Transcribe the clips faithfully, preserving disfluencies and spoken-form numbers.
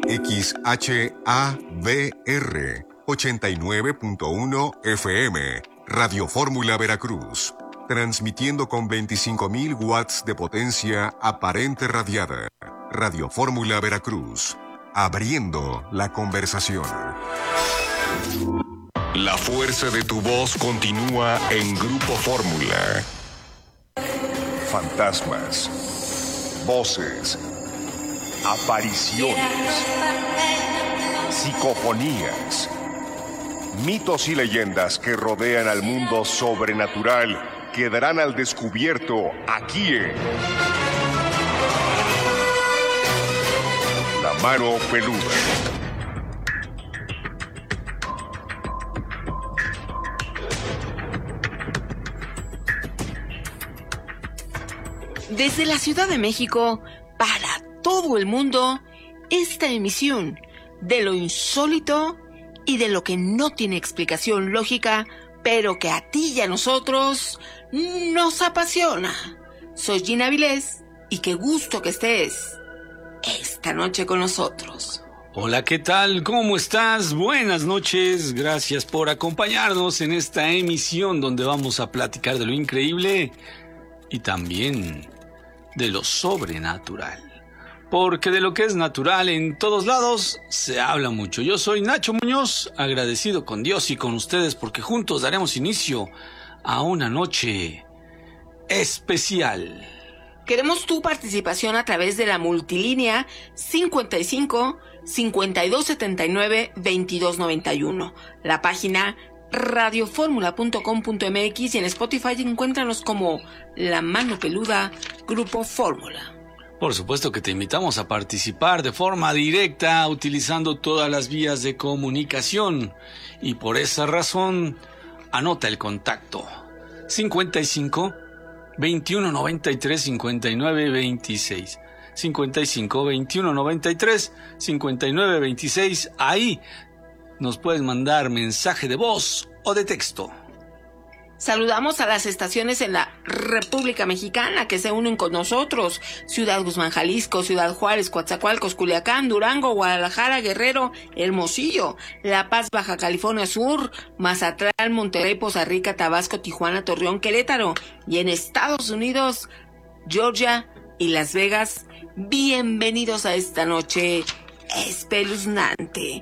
X H A V R ochenta y nueve punto uno F M, Radio Fórmula Veracruz, transmitiendo con veinticinco mil watts de potencia aparente radiada. Radio Fórmula Veracruz, abriendo la conversación. La fuerza de tu voz continúa en Grupo Fórmula. Fantasmas, voces, apariciones, psicofonías, mitos y leyendas que rodean al mundo sobrenatural quedarán al descubierto aquí en La Mano Peluda. Desde la Ciudad de México, para todo el mundo, esta emisión de lo insólito y de lo que no tiene explicación lógica, pero que a ti y a nosotros nos apasiona. Soy Gina Avilés y qué gusto que estés esta noche con nosotros. Hola, ¿qué tal? ¿Cómo estás? Buenas noches. Gracias por acompañarnos en esta emisión donde vamos a platicar de lo increíble y también de lo sobrenatural. Porque de lo que es natural en todos lados se habla mucho. Yo soy Nacho Muñoz, agradecido con Dios y con ustedes porque juntos daremos inicio a una noche especial. Queremos tu participación a través de la multilínea cincuenta y cinco, cincuenta y dos setenta y nueve, veintidós noventa y uno. La página radioformula punto com punto m x y en Spotify encuéntranos como La Mano Peluda Grupo Fórmula. Por supuesto que te invitamos a participar de forma directa utilizando todas las vías de comunicación y por esa razón anota el contacto cincuenta y cinco, veintiuno noventa y tres, cincuenta y nueve veintiséis cincuenta y cinco, veintiuno noventa y tres, cincuenta y nueve veintiséis. Ahí nos puedes mandar mensaje de voz o de texto. Saludamos a las estaciones en la República Mexicana que se unen con nosotros. Ciudad Guzmán, Jalisco, Ciudad Juárez, Coatzacoalcos, Culiacán, Durango, Guadalajara, Guerrero, Hermosillo, La Paz, Baja California Sur, Mazatlán, Monterrey, Poza Rica, Tabasco, Tijuana, Torreón, Querétaro. Y en Estados Unidos, Georgia y Las Vegas. Bienvenidos a esta noche espeluznante.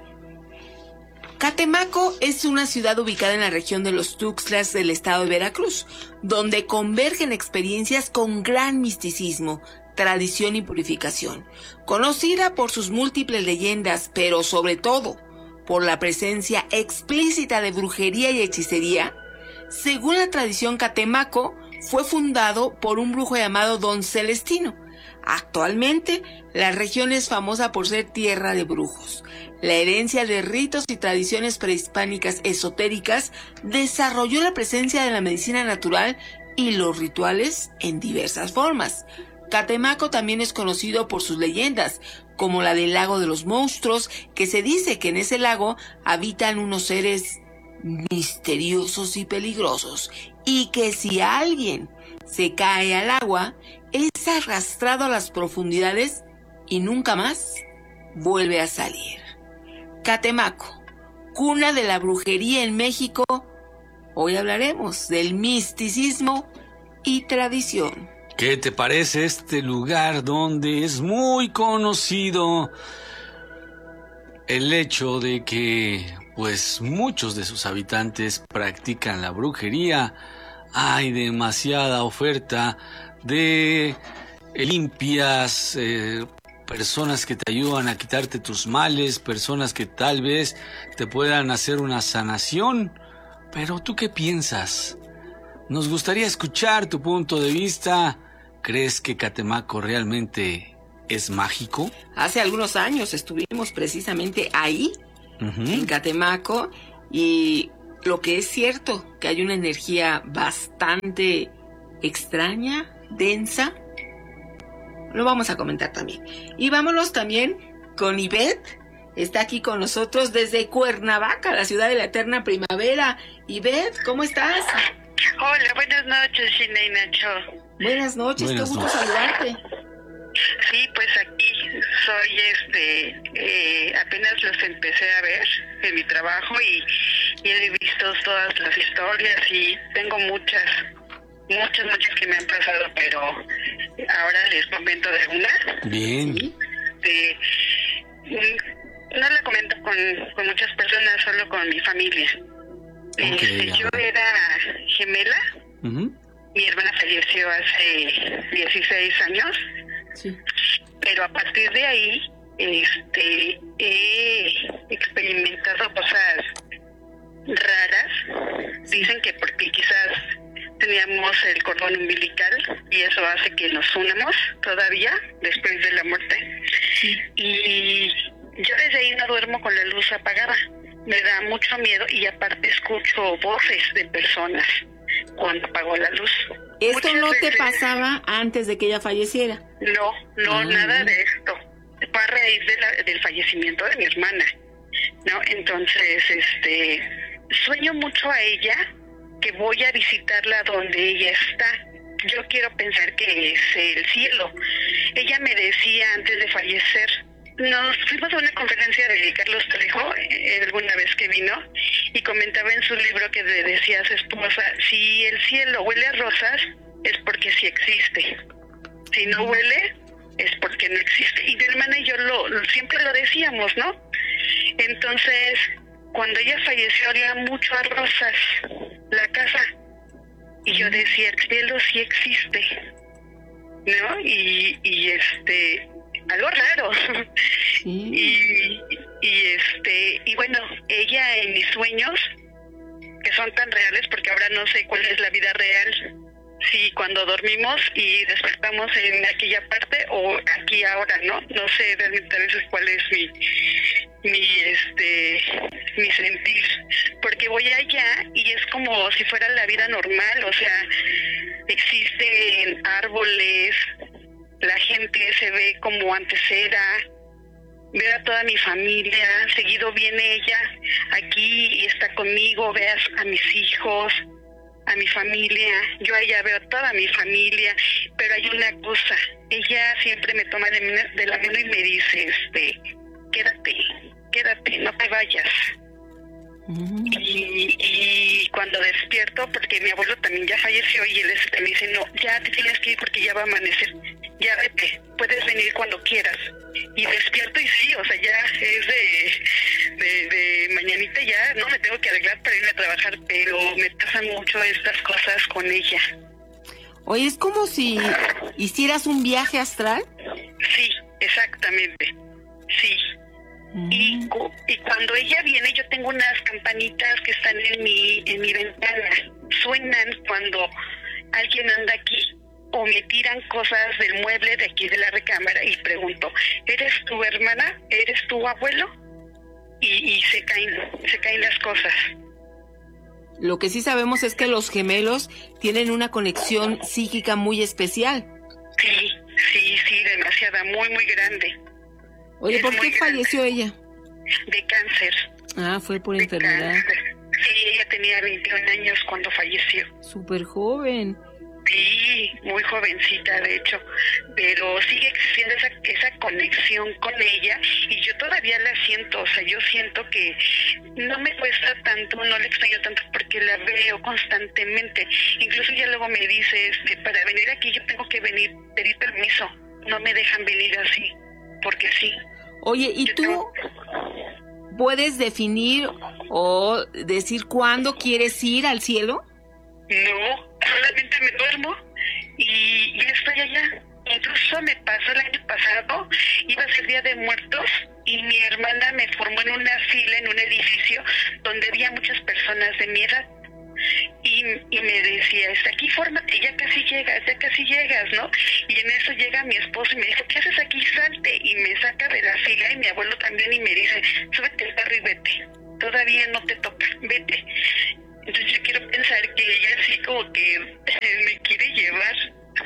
Catemaco es una ciudad ubicada en la región de los Tuxtlas del estado de Veracruz, donde convergen experiencias con gran misticismo, tradición y purificación. Conocida por sus múltiples leyendas, pero sobre todo por la presencia explícita de brujería y hechicería, según la tradición Catemaco, fue fundado por un brujo llamado Don Celestino. Actualmente, la región es famosa por ser tierra de brujos. La herencia de ritos y tradiciones prehispánicas esotéricas desarrolló la presencia de la medicina natural y los rituales en diversas formas. Catemaco también es conocido por sus leyendas, como la del lago de los monstruos, que se dice que en ese lago habitan unos seres misteriosos y peligrosos, y que si alguien se cae al agua, es arrastrado a las profundidades y nunca más vuelve a salir. Catemaco, cuna de la brujería en México. Hoy hablaremos del misticismo y tradición. ¿Qué te parece este lugar donde es muy conocido el hecho de que, pues, muchos de sus habitantes practican la brujería? Hay demasiada oferta de limpias, eh, personas que te ayudan a quitarte tus males, personas que tal vez te puedan hacer una sanación. Pero ¿tú qué piensas? Nos gustaría escuchar tu punto de vista. ¿Crees que Catemaco realmente es mágico? Hace algunos años estuvimos precisamente ahí, uh-huh. en Catemaco, y lo que es cierto, que hay una energía bastante extraña, densa. Lo vamos a comentar también. Y vámonos también con Ivette. Está aquí con nosotros desde Cuernavaca, la ciudad de la eterna primavera. Ivette, ¿cómo estás? Hola, buenas noches, Gina y Nacho. Buenas noches, buenas qué gusto noches. saludarte. Sí, pues aquí soy, este, eh, apenas los empecé a ver en mi trabajo y, y he visto todas las historias y tengo muchas, muchas, muchas que me han pasado, pero ahora les comento de una. Bien. De, no la comento con, con muchas personas, solo con mi familia. Okay, este, yo era gemela. Uh-huh. Mi hermana falleció hace dieciséis años. Sí. Pero a partir de ahí, este, he experimentado cosas raras. Dicen que porque quizás teníamos el cordón umbilical y eso hace que nos unamos todavía después de la muerte. Sí. Y yo desde ahí no duermo con la luz apagada. Me da mucho miedo y aparte escucho voces de personas cuando apago la luz. ¿Esto Muchas no te veces, pasaba antes de que ella falleciera? No, no, Ah, nada bien. de esto. Fue a raíz de la, del fallecimiento de mi hermana, ¿no? Entonces, este, sueño mucho a ella, que voy a visitarla donde ella está. Yo quiero pensar que es el cielo. Ella me decía antes de fallecer, nos fuimos a una conferencia de Carlos Trejo, eh, alguna vez que vino, y comentaba en su libro que le decía a su esposa, si el cielo huele a rosas, es porque sí existe. Si no huele, es porque no existe. Y mi hermana y yo lo, lo siempre lo decíamos, ¿no? Entonces, cuando ella falleció, olía mucho a rosas la casa. Y yo decía, el cielo sí existe, ¿no? Y, y este... algo raro. Sí. y, y este y bueno, ella en mis sueños, que son tan reales porque ahora no sé cuál es la vida real, si cuando dormimos y despertamos en aquella parte o aquí ahora, no no sé realmente a veces cuál es mi mi este mi sentir, porque voy allá y es como si fuera la vida normal, o sea, existen árboles, la gente se ve como antes era, ver a toda mi familia, seguido viene ella aquí y está conmigo, veas a mis hijos, a mi familia, yo a ella veo a toda mi familia, pero hay una cosa, ella siempre me toma de, de la mano y me dice, este, quédate, quédate, no te vayas. Uh-huh. Y, y cuando despierto, porque mi abuelo también ya falleció y él este, me dice, no, ya te tienes que ir porque ya va a amanecer, ya vete, puedes venir cuando quieras. Y despierto y sí, o sea, ya es de, de, de mañanita, ya no me tengo que arreglar para irme a trabajar, pero me pasan mucho estas cosas con ella. Oye, es como si hicieras un viaje astral. Sí, exactamente, sí. Y, cu- y cuando ella viene, yo tengo unas campanitas que están en mi en mi ventana. Suenan cuando alguien anda aquí o me tiran cosas del mueble de aquí de la recámara y pregunto, ¿eres tu hermana? ¿Eres tu abuelo? Y, y se caen, se caen las cosas. Lo que sí sabemos es que los gemelos tienen una conexión psíquica muy especial. Sí, sí, sí, demasiada, muy, muy grande. Oye, Es ¿por muy qué falleció ella? De cáncer. Ah, fue por de enfermedad. cáncer. Sí, ella tenía veintiún años cuando falleció. Súper joven. Sí, muy jovencita de hecho, pero sigue existiendo esa, esa conexión con ella y yo todavía la siento, o sea, yo siento que no me cuesta tanto, no le extraño tanto porque la veo constantemente, incluso ella luego me dice, este, para venir aquí yo tengo que venir, pedir permiso, no me dejan venir así, porque sí. Oye, ¿y Yo tú tengo- puedes definir o decir cuándo quieres ir al cielo? No, solamente me duermo y ya estoy allá. Incluso me pasó el año pasado, iba a ser Día de Muertos y mi hermana me formó en una fila en un edificio donde había muchas personas de mi edad. Y, y me decía, está aquí, fórmate, ya casi llegas, ya casi llegas, ¿no? Y en eso llega mi esposo y me dijo, ¿qué haces aquí? Salte. Y me saca de la fila y mi abuelo también y me dice, súbete al carro y vete. Todavía no te toca, vete. Entonces yo quiero pensar que ella así como que me quiere llevar.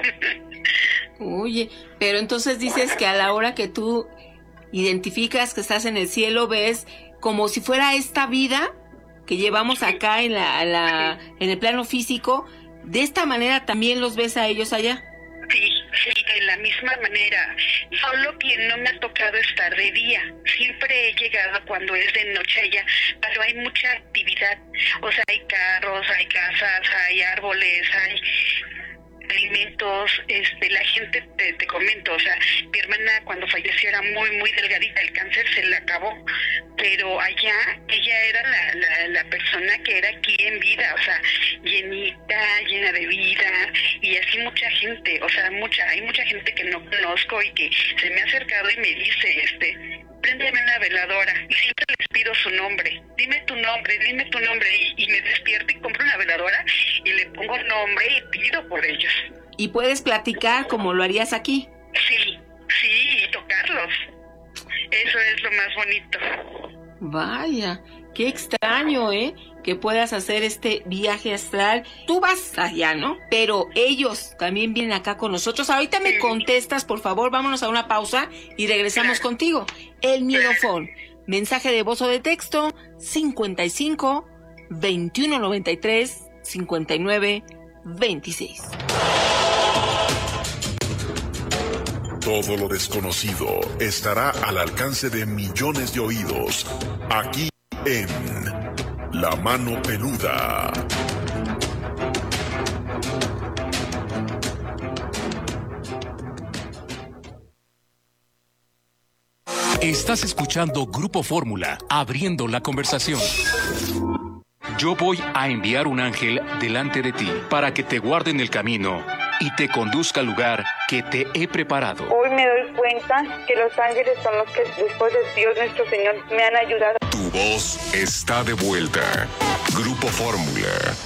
Oye, pero entonces dices que a la hora que tú identificas que estás en el cielo, ves como si fuera esta vida que llevamos acá en la, la en el plano físico, de esta manera también los ves a ellos allá. Sí, sí, de la misma manera, solo que no me ha tocado estar de día. Siempre he llegado cuando es de noche allá, pero hay mucha actividad. O sea, hay carros, hay casas, hay árboles, hay alimentos, este, la gente, te, te comento, o sea, mi hermana cuando falleció era muy, muy delgadita, el cáncer se le acabó, pero allá ella era la, la, la persona que era aquí en vida, o sea, llenita, llena de vida, y así mucha gente, o sea, mucha, hay mucha gente que no conozco y que se me ha acercado y me dice, este, préndeme una veladora, y siempre les pido su nombre, dime tu nombre, dime tu nombre, y, y me despierto y compro una veladora y le pongo nombre y pido por ellos. ¿Y puedes platicar como lo harías aquí? Sí, sí, y tocarlos. Eso es lo más bonito. Vaya, qué extraño, ¿eh? Que puedas hacer este viaje astral. Tú vas allá, ¿no? Pero ellos también vienen acá con nosotros. Ahorita me contestas, por favor, vámonos a una pausa y regresamos Claro. contigo. El Miedofón. Mensaje de voz o de texto cincuenta y cinco, veintiuno noventa y tres, cincuenta y nueve, veintiséis. Todo lo desconocido estará al alcance de millones de oídos, aquí en La Mano Peluda. Estás escuchando Grupo Fórmula, abriendo la conversación. Yo voy a enviar un ángel delante de ti para que te guarde en el camino y te conduzca al lugar que te he preparado. Hoy me doy cuenta que los ángeles son los que después de Dios nuestro Señor me han ayudado. Tu voz está de vuelta. Grupo Fórmula.